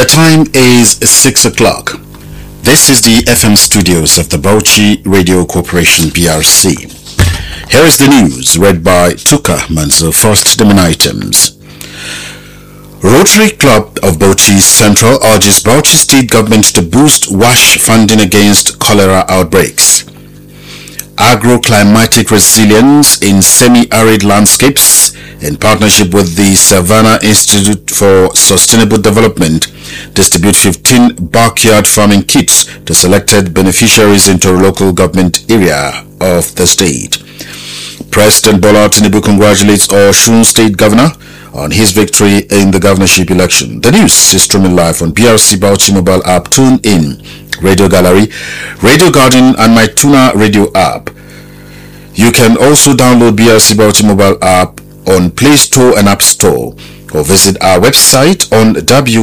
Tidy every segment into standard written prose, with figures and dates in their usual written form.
The time is 6 o'clock. This is the FM studios of the Bauchi Radio Corporation BRC. Here is the news read by Tuka Manzo. First, the main items. Rotary Club of Bauchi Central urges Bauchi State Government to boost WASH funding against cholera outbreaks. Agroclimatic resilience in semi-arid landscapes in partnership with the Savannah Institute for Sustainable Development distribute 15 backyard farming kits to selected beneficiaries into a local government area of the state. President Bola Tinubu congratulates Osun State Governor on his victory in the governorship election. The news is streaming live on BRC Bauchi mobile app. Tune in, Radio Gallery, Radio Garden and my Tuna Radio app. You can also download BRC Bauchi mobile app on Play Store and App Store, or visit our website on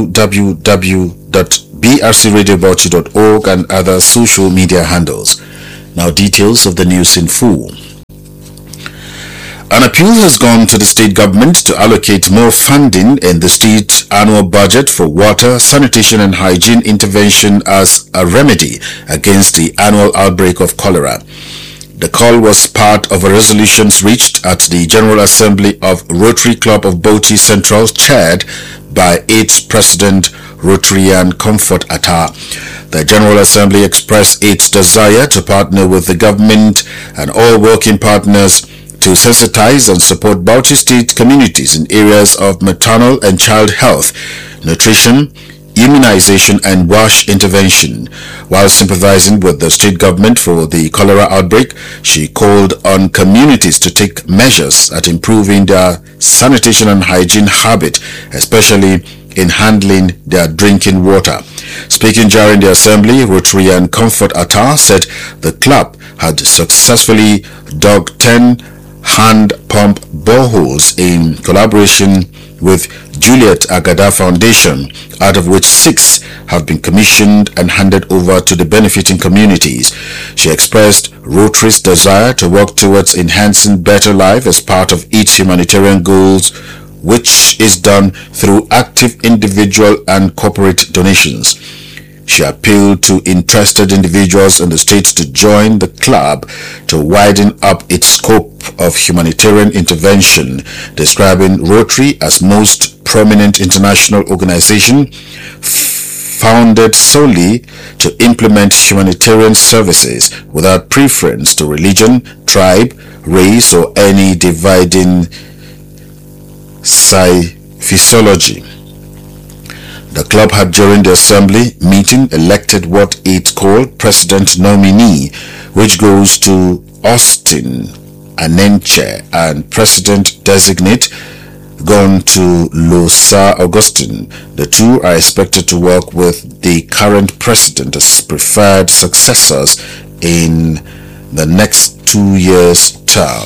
www.brcradiobauchi.org and other social media handles. Now details of the news in full. An appeal has gone to the state government to allocate more funding in the state annual budget for water, sanitation and hygiene intervention as a remedy against the annual outbreak of cholera. The call was part of a resolutions reached at the General Assembly of Rotary Club of Bauchi Central, chaired by its President Rotarian Comfort Atta. The General Assembly expressed its desire to partner with the government and all working partners to sensitize and support Bauchi State communities in areas of maternal and child health, nutrition, immunization and WASH intervention. While sympathizing with the state government for the cholera outbreak, she called on communities to take measures at improving their sanitation and hygiene habit, especially in handling their drinking water. Speaking during the assembly, Rotarian Comfort Atta said the club had successfully dug 10 hand pump boreholes in collaboration with Juliet Agada Foundation, out of which 6 have been commissioned and handed over to the benefiting communities. She expressed Rotary's desire to work towards enhancing better life as part of its humanitarian goals, which is done through active individual and corporate donations. She appealed to interested individuals in the state to join the club to widen up its scope of humanitarian intervention, describing Rotary as most prominent international organization founded solely to implement humanitarian services without preference to religion, tribe, race, or any dividing physiology. The club had during the assembly meeting elected what it called president nominee, which goes to Austin Anenche, and president designate gone to Losa Augustine. The two are expected to work with the current president as preferred successors in the next 2 years' term.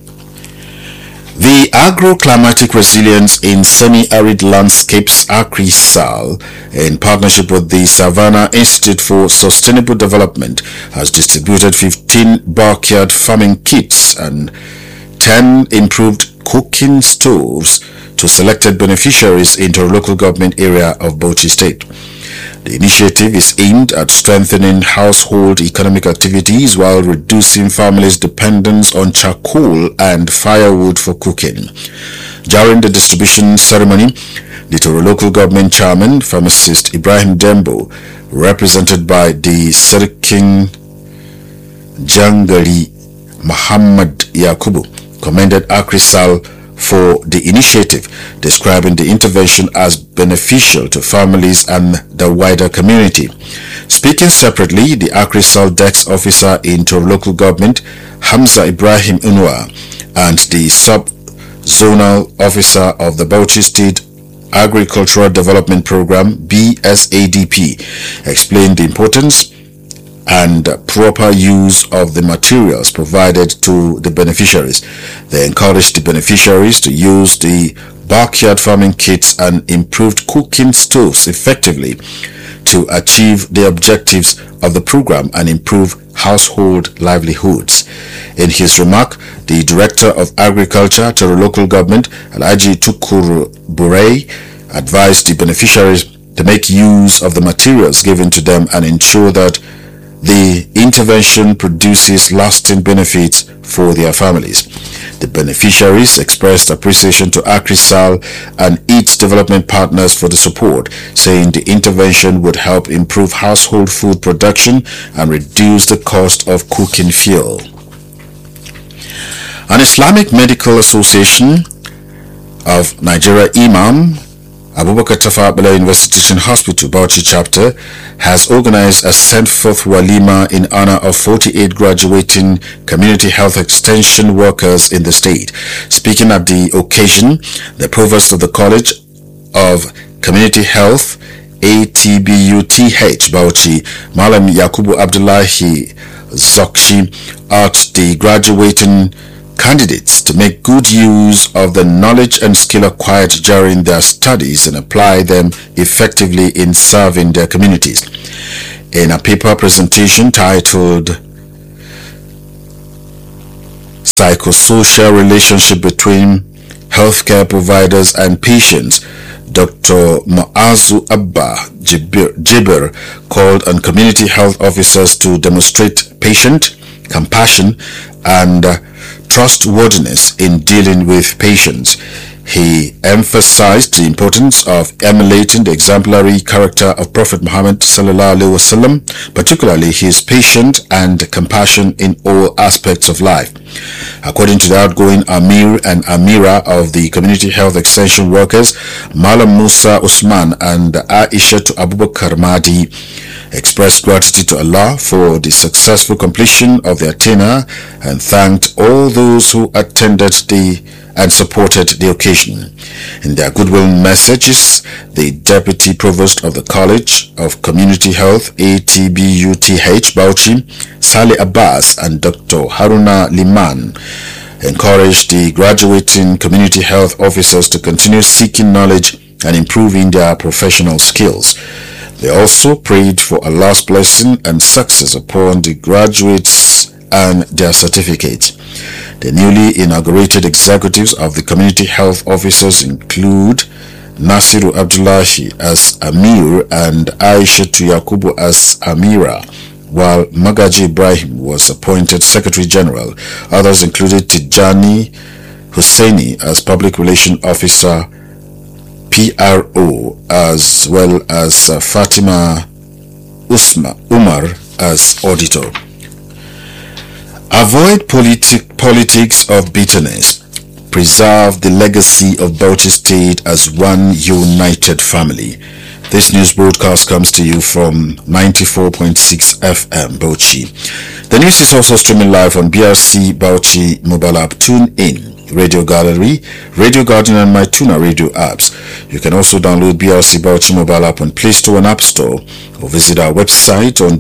The Agroclimatic Resilience in Semi-Arid Landscapes AgriSal, in partnership with the Savannah Institute for Sustainable Development, has distributed 15 backyard farming kits and 10 improved cooking stoves to selected beneficiaries into a local government area of Bauchi State. The initiative is aimed at strengthening household economic activities while reducing families' dependence on charcoal and firewood for cooking. During the distribution ceremony, the Toro local government chairman, pharmacist Ibrahim Dembo, represented by the Serkin Jangari Muhammad Yakubu, commended AgriSal for the initiative, describing the intervention as beneficial to families and the wider community. Speaking separately, the AgriSal Dex officer in Toro local government, Hamza Ibrahim Unwa, and the sub-zonal officer of the Bauchi State Agricultural Development Program BSADP, explained the importance and proper use of the materials provided to the beneficiaries. They encouraged the beneficiaries to use the backyard farming kits and improved cooking stoves effectively to achieve the objectives of the program and improve household livelihoods. In his remark, the Director of Agriculture to the local government, Alhaji Tukuru Burei, advised the beneficiaries to make use of the materials given to them and ensure that the intervention produces lasting benefits for their families. The beneficiaries expressed appreciation to AgriSal and its development partners for the support, saying the intervention would help improve household food production and reduce the cost of cooking fuel. An Islamic Medical Association of Nigeria Imam Abubakar Tafawa Balewa University Teaching Hospital Bauchi chapter has organized a send-forth walima in honor of 48 graduating community health extension workers in the state. Speaking at the occasion, the provost of the College of Community Health ATBUTH Bauchi, Malam Yakubu Abdullahi Zokshi, urged the graduating candidates to make good use of the knowledge and skill acquired during their studies and apply them effectively in serving their communities. In a paper presentation titled Psychosocial Relationship Between Healthcare Providers and Patients, Dr. Muazu Abba Jibir called on community health officers to demonstrate patient compassion and trustworthiness in dealing with patients. He emphasized the importance of emulating the exemplary character of Prophet Muhammad ﷺ, particularly his patience and compassion in all aspects of life. According to the outgoing Amir and Amira of the Community Health Extension Workers, Malam Musa Usman and Aisha to Abubakar Mahdi expressed gratitude to Allah for the successful completion of their tenure and thanked all those who attended and supported the occasion. In their goodwill messages, the Deputy Provost of the College of Community Health ATBUTH Bauchi, Saleh Abbas, and Dr. Haruna Liman encouraged the graduating community health officers to continue seeking knowledge and improving their professional skills. They also prayed for Allah's blessing and success upon the graduates and their certificates. The newly inaugurated executives of the community health officers include Nasiru Abdullahi as Amir and Aisha Yakubu as Amira, while Magaji Ibrahim was appointed Secretary General. Others included Tijani Husseini as Public Relations Officer PRO, as well as Fatima Umar as Auditor. Avoid politics of bitterness. Preserve the legacy of Bauchi State as one united family. This news broadcast comes to you from 94.6 FM Bauchi. The news is also streaming live on BRC Bauchi mobile app. Tune in, Radio Gallery, Radio Garden, and MyTuner radio apps. You can also download BRC Bauchi mobile app on Play Store and App Store, or visit our website on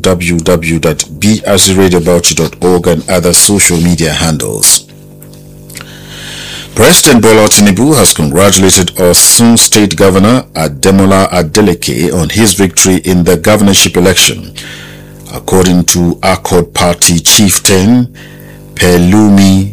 www.brcradiobauchi.org and other social media handles. President Bola Tinubu has congratulated Osun State Governor Ademola Adeleke on his victory in the governorship election. According to Accord Party chieftain Pelumi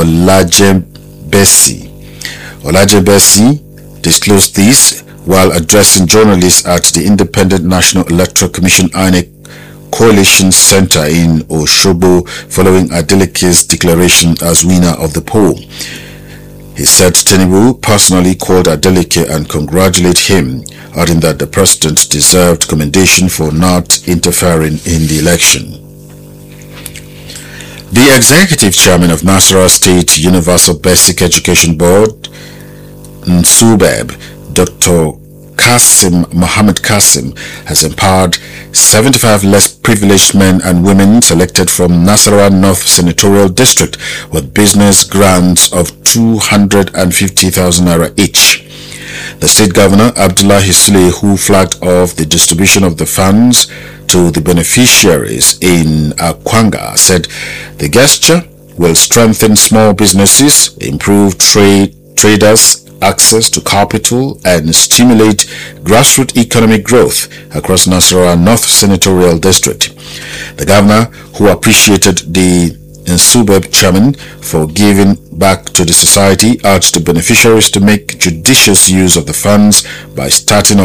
Olajebesi disclosed this while addressing journalists at the Independent National Electoral Commission INEC Coalition Center in Oshobo following Adeleke's declaration as winner of the poll. He said Tinubu personally called Adeleke and congratulated him, adding that the president deserved commendation for not interfering in the election. The executive chairman of Nasarawa State Universal Basic Education Board, NSUBEB, Dr. Mohammed Kasim, has empowered 75 less privileged men and women selected from Nasarawa North Senatorial District with business grants of 250,000 naira each. The state governor, Abdullahi Sule, who flagged off the distribution of the funds to the beneficiaries in Akwanga, said the gesture will strengthen small businesses, improve traders' access to capital, and stimulate grassroots economic growth across Nasarawa North Senatorial District. The governor, who appreciated the NSUBEB chairman for giving back to the society, urged the beneficiaries to make judicious use of the funds by starting up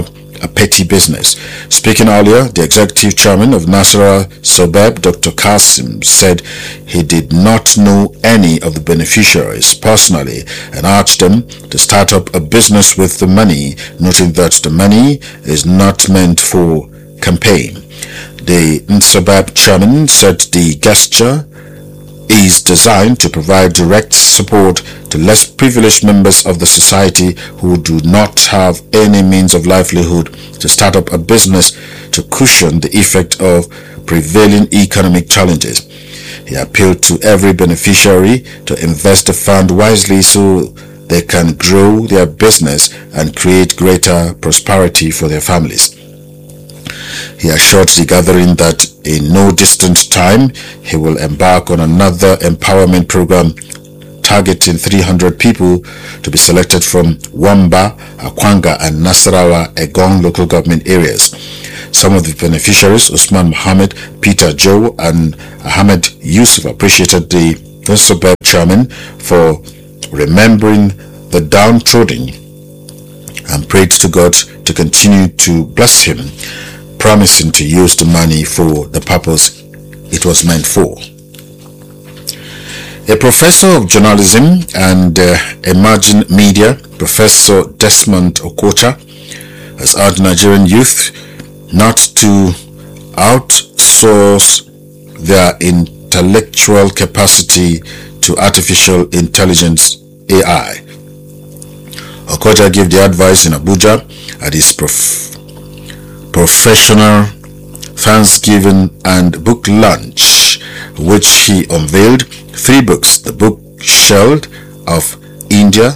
a petty business. Speaking earlier, the executive chairman of Nasarawa Sobeb, Dr. Kasim, said he did not know any of the beneficiaries personally and urged them to start up a business with the money, noting that the money is not meant for campaign. The Sobeb chairman said the gesture is designed to provide direct support to less privileged members of the society who do not have any means of livelihood to start up a business to cushion the effect of prevailing economic challenges. He appealed to every beneficiary to invest the fund wisely so they can grow their business and create greater prosperity for their families. He assured the gathering that in no distant time he will embark on another empowerment program targeting 300 people to be selected from Wamba, Akwanga and Nasarawa Egong local government areas. Some of the beneficiaries, Usman Mohammed, Peter Joe and Ahmed Yusuf, appreciated the Sobeb chairman for remembering the downtrodden and prayed to God to continue to bless him, promising to use the money for the purpose it was meant for. A professor of journalism and emerging media, Professor Desmond Okocha, has urged Nigerian youth not to outsource their intellectual capacity to artificial intelligence AI. Okocha gave the advice in Abuja at his professional Thanksgiving and book launch, which he unveiled 3 books: The Bookshelf of India,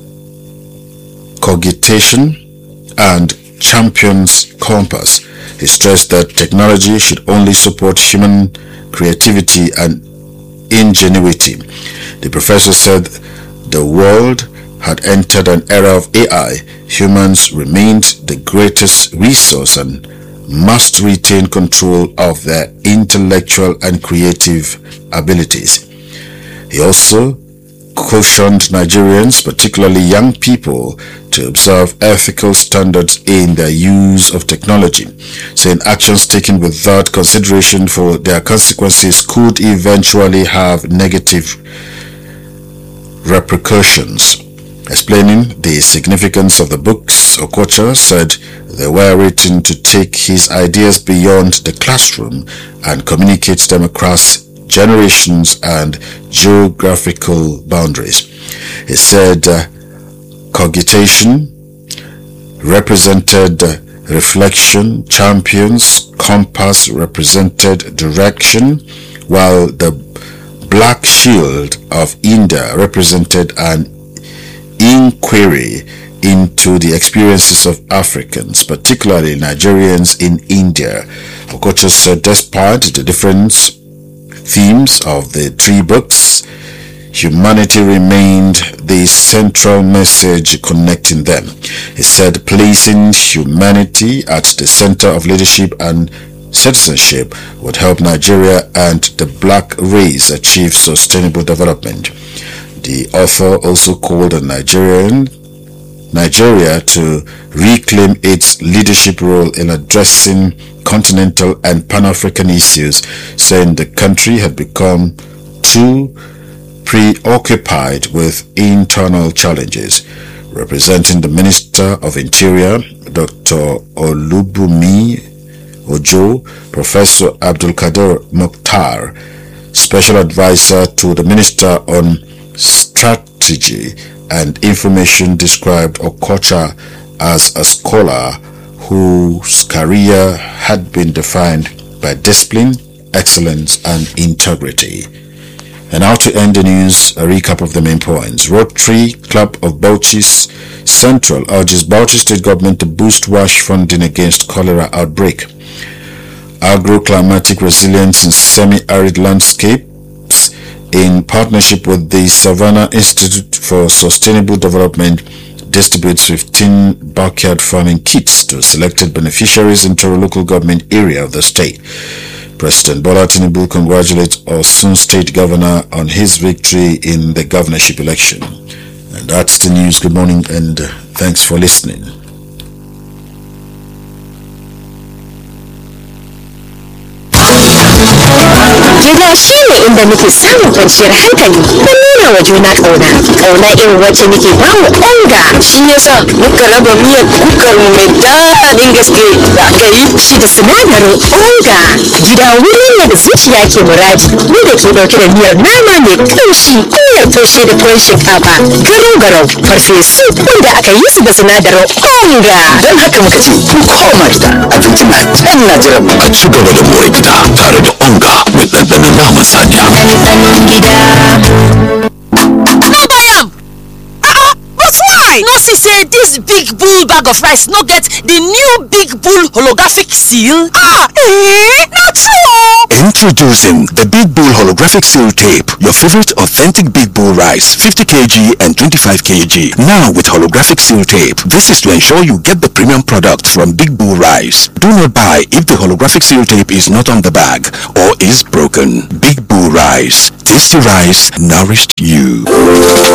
Cogitation, and Champion's Compass. He stressed that technology should only support human creativity and ingenuity. The professor said the world had entered an era of AI. Humans remained the greatest resource and must retain control of their intellectual and creative abilities. He also cautioned Nigerians, particularly young people, to observe ethical standards in their use of technology, saying actions taken without consideration for their consequences could eventually have negative repercussions. Explaining the significance of the books, Okocha said they were written to take his ideas beyond the classroom and communicate them across generations and geographical boundaries. He said Cogitation represented reflection, Champion's Compass represented direction, while the Black Shield of India represented an inquiry into the experiences of Africans, particularly Nigerians in India. Okocha said despite the different themes of the 3 books, humanity remained the central message connecting them. He said placing humanity at the center of leadership and citizenship would help Nigeria and the black race achieve sustainable development. The author also called on Nigeria to reclaim its leadership role in addressing continental and Pan-African issues, saying the country had become too preoccupied with internal challenges. Representing the Minister of Interior, Dr. Olubunmi Ojo, Professor Abdulkader Mokhtar, Special Advisor to the Minister on Strategy and Information, described Okocha as a scholar whose career had been defined by discipline, excellence, and integrity. And now to end the news, a recap of the main points. Rotary Club of Bauchi Central urges Bauchi State Government to boost WASH funding against cholera outbreak. Agro-climatic resilience in semi-arid landscapes, in partnership with the Savannah Institute for Sustainable Development, distributes 15 backyard farming kits to selected beneficiaries in Toro local government area of the state. President Bola Tinubu congratulates Osun State Governor on his victory in the governorship election. And that's the news. Good morning and thanks for listening. Gida shi ne inda muke samun kwanciyar hankali da nuna wa juna ƙauna. Ƙauna irin wacce muke ba mu onga. Shi yasa muka raba miyar kukar mu mai daɗin gaske da aka yi. Shi da sinadarin onga. Gida wuri ne da zuciya ke muradi. Mu da ke ɗauke da miyar nama mai ƙamshi, miyar taushe da tuwon shinkafa, garau-garau, farfesu wanda aka yi su da sinadarin onga. Don haka muka ce ku koma gida, abinci na can na jiran mu. A ci gaba da more gida tare da onga mai ɗanɗanon naman saniya. No see say this big bull bag of rice no get the new big bull holographic seal? Not true! Introducing the Big Bull Holographic Seal Tape, your favorite authentic Big Bull rice, 50 kg and 25 kg. Now with holographic seal tape. This is to ensure you get the premium product from Big Bull Rice. Do not buy if the holographic seal tape is not on the bag or is broken. Big Bull Rice. Tasty rice nourished you.